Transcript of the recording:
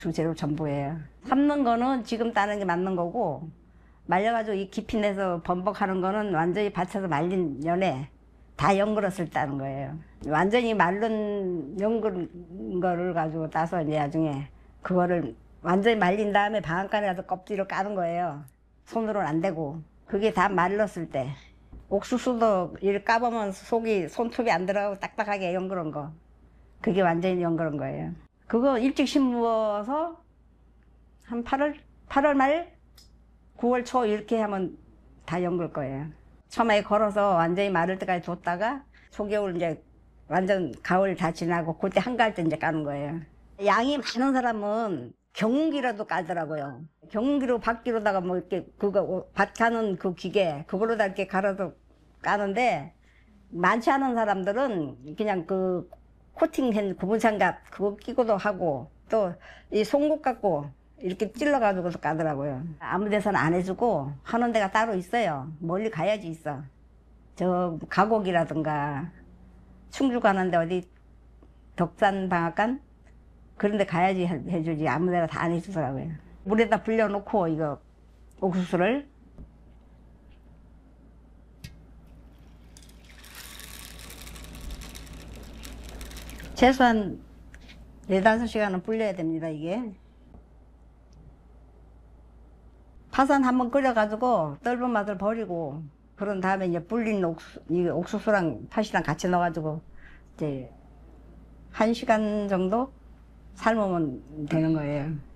두 재료 전부예요. 삶는 거는 지금 따는 게 맞는 거고, 말려가지고 이 깊이 내서 범벅하는 거는 완전히 밭에서 말린 연에 다 연그릇을 따는 거예요. 완전히 마른 연그른 거를 가지고 따서 이제 나중에 그거를 완전히 말린 다음에 방앗간에 가서 껍질을 까는 거예요. 손으로는 안 되고. 그게 다 말랐을 때. 옥수수도 이렇게 까보면 속이 손톱이 안 들어가고 딱딱하게 연그른 거. 그게 완전히 연그른 거예요. 그거 일찍 심어서 한 8월 말 9월 초 이렇게 하면 다 연글 거예요. 처음에 걸어서 완전히 마를 때까지 뒀다가 초겨울 이제 완전 가을 다 지나고 그때 한가할 때 이제 까는 거예요. 양이 많은 사람은 경운기라도 까더라고요. 경운기로 밭기로다가 뭐 이렇게 그거 밭 가는 그 기계 그걸로다 이렇게 갈아서 까는데 많지 않은 사람들은 그냥 그 코팅한 구분장갑 그거 끼고도 하고 또 이 송곳 갖고 이렇게 찔러가지고서 까더라고요. 아무 데서는 안 해주고 하는 데가 따로 있어요. 멀리 가야지 있어. 저 가곡이라든가 충주 가는데 어디 덕산 방앗간 그런 데 가야지 해주지 아무 데나 다 안 해주더라고요. 물에다 불려놓고 이거 옥수수를 최소한 4~5시간은 불려야 됩니다. 이게 파산 한번 끓여가지고 떫은 맛을 버리고 그런 다음에 이제 불린 옥수수랑 팥이랑 같이 넣어가지고 이제 1시간 정도 삶으면 되는 거예요.